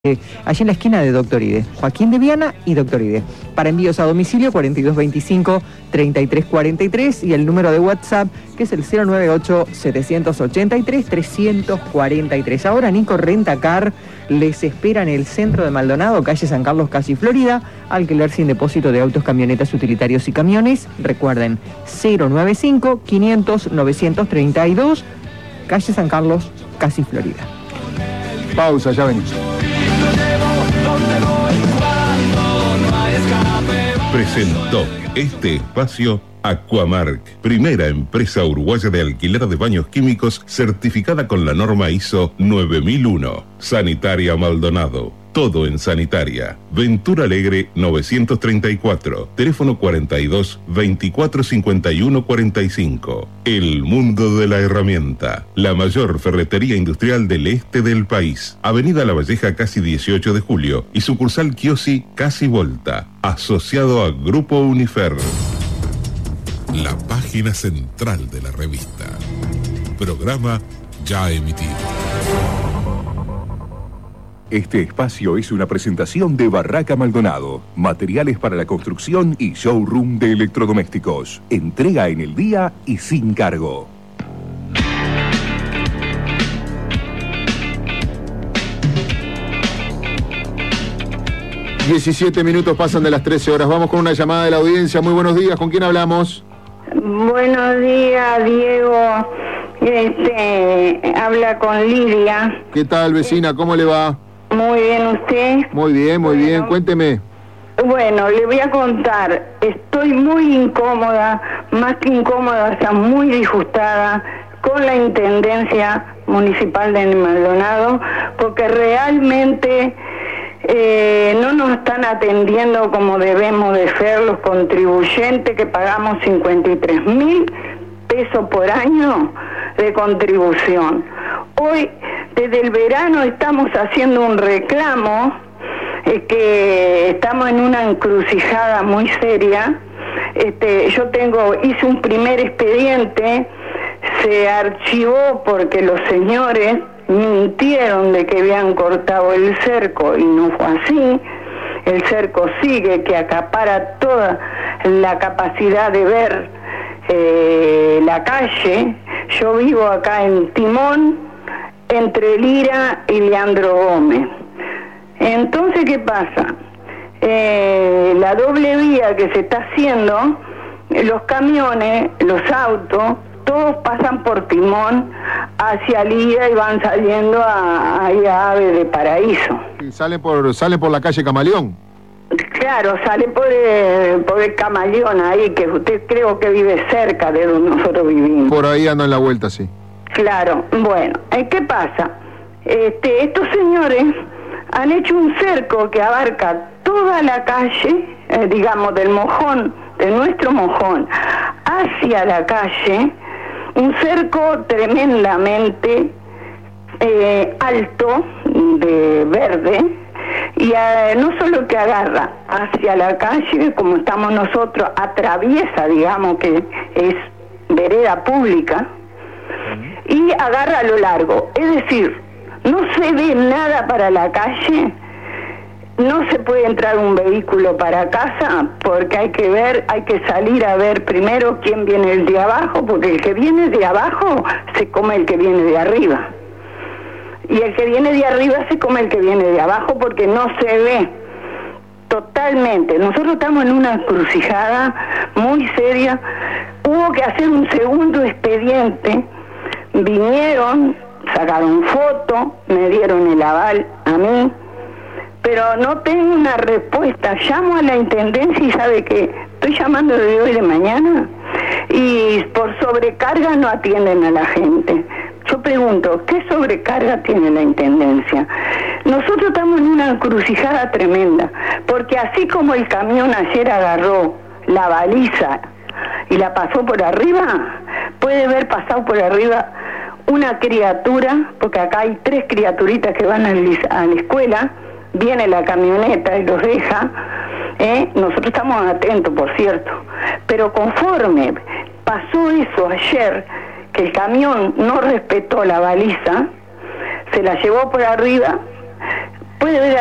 allí en la esquina de Doctor Ide, Joaquín de Viana y Doctor Ide. Para envíos a domicilio 4225-3343 y el número de WhatsApp que es el 098-783-343. Ahora Nico Rentacar les espera en el centro de Maldonado, calle San Carlos, casi Florida, alquiler sin depósito de autos, camionetas, utilitarios y camiones. Recuerden, 095-500-932, calle San Carlos, casi Florida. Pausa, ya venimos. Presentó este espacio Aquamark, primera empresa uruguaya de alquiler de baños químicos certificada con la norma ISO 9001. Sanitaria Maldonado, todo en sanitaria. Ventura Alegre 934, teléfono 42 24 51 45. El mundo de la herramienta, la mayor ferretería industrial del este del país. Avenida La Valleja, casi 18 de julio y sucursal Chiosi, casi Volta, asociado a Grupo Unifer. La página central de la revista. Programa ya emitido. Este espacio es una presentación de Barraca Maldonado, materiales para la construcción y showroom de electrodomésticos. Entrega en el día y sin cargo. ...17 pasan de las 13 horas. Vamos con una llamada de la audiencia. Muy buenos días. ¿Con quién hablamos? Buenos días, Diego. Habla con Lidia. ¿Qué tal, vecina? ¿Cómo le va? Muy bien, ¿usted? Muy bien, muy bien. Cuénteme. Bueno, le voy a contar. Estoy muy incómoda, más que incómoda, está muy disgustada con la Intendencia Municipal de Maldonado, porque realmente no nos están atendiendo como debemos de ser los contribuyentes que pagamos 53.000 pesos por año de contribución. Hoy, desde el verano, estamos haciendo un reclamo, que estamos en una encrucijada muy seria. Hice un primer expediente, se archivó porque los señores mintieron de que habían cortado el cerco y no fue así. El cerco sigue, que acapara toda la capacidad de ver la calle. Yo vivo acá en Timón, entre Lira y Leandro Gómez. Entonces, ¿qué pasa? La doble vía que se está haciendo, los camiones, los autos, todos pasan por Timón hacia Lira y van saliendo a Ave de Paraíso. ¿Sale por la calle Camaleón? Claro, sale por el Camaleón ahí, que usted creo que vive cerca de donde nosotros vivimos. Por ahí anda en la vuelta, sí. Claro, bueno, ¿qué pasa? Estos señores han hecho un cerco que abarca toda la calle, digamos del Mojón, de nuestro Mojón, hacia la calle, un cerco tremendamente alto, de verde, y no solo que agarra hacia la calle, como estamos nosotros, atraviesa, digamos que es vereda pública, y agarra a lo largo, es decir, no se ve nada para la calle, no se puede entrar un vehículo para casa, porque hay que salir a ver primero quién viene el de abajo, porque el que viene de abajo se come el que viene de arriba. Y el que viene de arriba se come el que viene de abajo, porque no se ve totalmente. Nosotros estamos en una encrucijada muy seria. Hubo que hacer un segundo expediente. Vinieron, sacaron foto, me dieron el aval a mí, pero no tengo una respuesta. Llamo a la Intendencia y sabe que estoy llamando de hoy de mañana y por sobrecarga no atienden a la gente. Yo pregunto, ¿qué sobrecarga tiene la Intendencia? Nosotros estamos en una encrucijada tremenda, porque así como el camión ayer agarró la baliza y la pasó por arriba, puede haber pasado por arriba una criatura, porque acá hay 3 criaturitas que van a la escuela, viene la camioneta y los deja, nosotros estamos atentos, por cierto, pero conforme pasó eso ayer, que el camión no respetó la baliza, se la llevó por arriba, puede ver